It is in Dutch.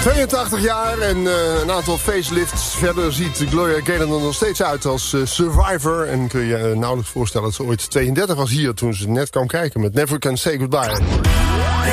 82 jaar en een aantal facelifts verder ziet Gloria Gaynor er nog steeds uit als Survivor. En kun je nauwelijks voorstellen dat ze ooit 32 was hier toen ze net kwam kijken met Never Can Say Goodbye.